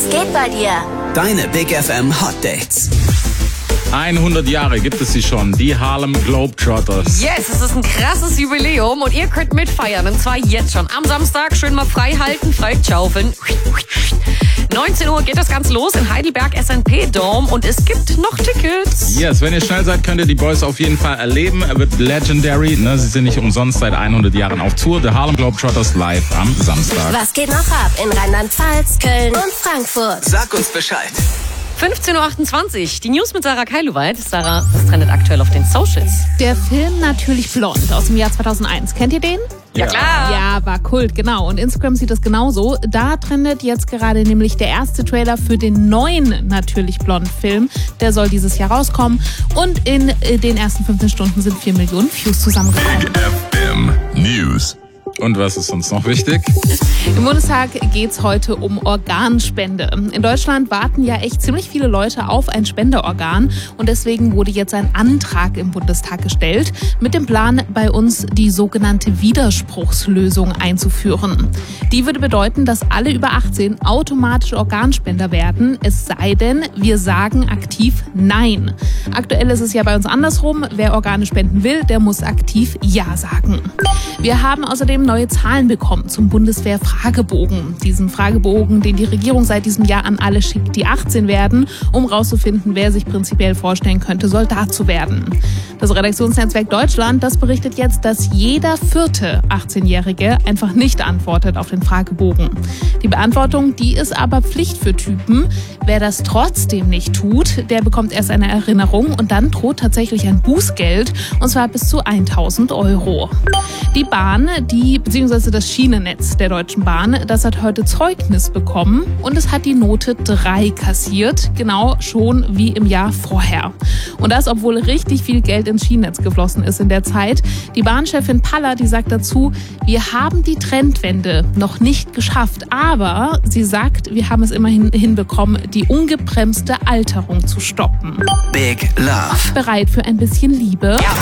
geht bei dir? Deine Big FM Hot Dates. 100 Jahre gibt es sie schon, die Harlem Globetrotters. Yes, es ist ein krasses Jubiläum und ihr könnt mitfeiern. Und zwar jetzt schon. Am Samstag schön mal frei halten, frei schaufeln. 19 Uhr geht das Ganze los in Heidelberg SNP Dome und es gibt noch Tickets. Yes, wenn ihr schnell seid, könnt ihr die Boys auf jeden Fall erleben. Er wird legendary, ne? Sie sind nicht umsonst seit 100 Jahren auf Tour. The Harlem Globetrotters live am Samstag. Was geht noch ab in Rheinland-Pfalz, Köln und Frankfurt? Sag uns Bescheid. 15.28 Uhr, die News mit Sarah Keiluweit. Sarah, was trendet aktuell auf den Socials? Der Film Natürlich Blond aus dem Jahr 2001. Kennt ihr den? Ja, klar. Ja, war Kult, genau. Und Instagram sieht das genauso. Da trendet jetzt gerade nämlich der erste Trailer für den neuen Natürlich Blond-Film. Der soll dieses Jahr rauskommen. Und in den ersten 15 Stunden sind 4 Millionen Views zusammengekommen. Big FM News. Und was ist uns noch wichtig? Im Bundestag geht's heute um Organspende. In Deutschland warten ja echt ziemlich viele Leute auf ein Spenderorgan. Und deswegen wurde jetzt ein Antrag im Bundestag gestellt, mit dem Plan, bei uns die sogenannte Widerspruchslösung einzuführen. Die würde bedeuten, dass alle über 18 automatisch Organspender werden, es sei denn, wir sagen aktiv Nein. Aktuell ist es ja bei uns andersrum. Wer Organe spenden will, der muss aktiv Ja sagen. Wir haben außerdem neue Zahlen bekommen zum Bundeswehr-Fragebogen. Diesen Fragebogen, den die Regierung seit diesem Jahr an alle schickt, die 18 werden, um rauszufinden, wer sich prinzipiell vorstellen könnte, Soldat zu werden. Das Redaktionsnetzwerk Deutschland, das berichtet jetzt, dass jeder 4. 18-Jährige einfach nicht antwortet auf den Fragebogen. Die Beantwortung, die ist aber Pflicht für Typen. Wer das trotzdem nicht tut, der bekommt erst eine Erinnerung und dann droht tatsächlich ein Bußgeld, und zwar bis zu 1.000 €. Die Bahn, beziehungsweise das Schienennetz der Deutschen Bahn, das hat heute Zeugnis bekommen und es hat die Note 3 kassiert, genau schon wie im Jahr vorher. Und das, obwohl richtig viel Geld ins Schienennetz geflossen ist in der Zeit. Die Bahnchefin Paller, die sagt dazu, wir haben die Trendwende noch nicht geschafft, aber sie sagt, wir haben es immerhin hinbekommen, die ungebremste Alterung zu stoppen. Big Love. Bereit für ein bisschen Liebe? Ja.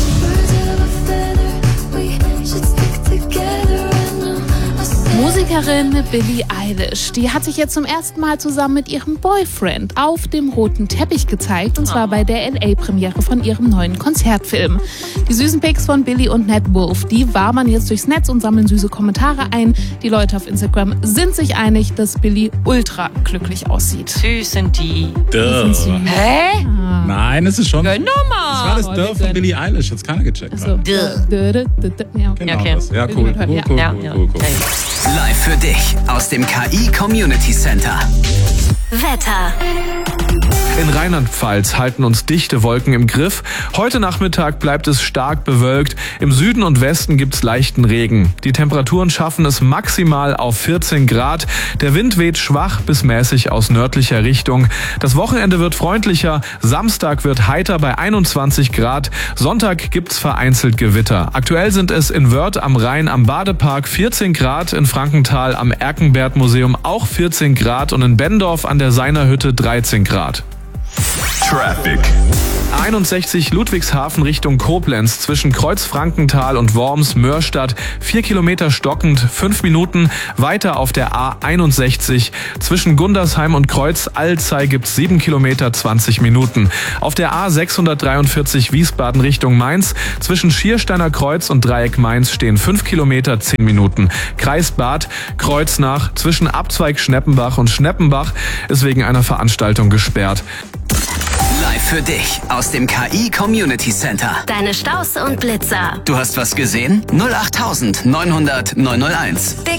Musikerin Billie Eilish, die hat sich jetzt zum ersten Mal zusammen mit ihrem Boyfriend auf dem roten Teppich gezeigt, und zwar bei der LA-Premiere von ihrem neuen Konzertfilm. Die süßen Pics von Billie und Nat Wolff, die wabern jetzt durchs Netz und sammeln süße Kommentare ein. Die Leute auf Instagram sind sich einig, dass Billie ultra glücklich aussieht. Süß sind die. Hä? Nein, es ist schon... Gönn doch mal. Das war das Dörr von Billie Eilish, hat's keiner gecheckt. So. Ja, Genau Okay. das. Ja, cool. Ja. Live für dich aus dem KI Community Center. Wetter. In Rheinland-Pfalz halten uns dichte Wolken im Griff. Heute Nachmittag bleibt es stark bewölkt. Im Süden und Westen gibt's leichten Regen. Die Temperaturen schaffen es maximal auf 14 Grad. Der Wind weht schwach bis mäßig aus nördlicher Richtung. Das Wochenende wird freundlicher. Samstag wird heiter bei 21 Grad. Sonntag gibt's vereinzelt Gewitter. Aktuell sind es in Wörth am Rhein am Badepark 14 Grad, in Frankenthal am Erkenberg-Museum auch 14 Grad und in Bendorf an der Seinerhütte 13 Grad. Traffic. 61 Ludwigshafen Richtung Koblenz zwischen Kreuz-Frankenthal und Worms-Mörstadt. 4 Kilometer stockend, 5 Minuten. Weiter auf der A61 zwischen Gundersheim und Kreuz-Alzey gibt's 7 Kilometer, 20 Minuten. Auf der A643 Wiesbaden Richtung Mainz zwischen Schiersteiner Kreuz und Dreieck Mainz stehen 5 Kilometer, 10 Minuten. Kreis Bad, Kreuznach zwischen Abzweig Schneppenbach und Schneppenbach ist wegen einer Veranstaltung gesperrt. Live für dich aus dem KI Community Center. Deine Staus und Blitzer. Du hast was gesehen? 08900 901. Big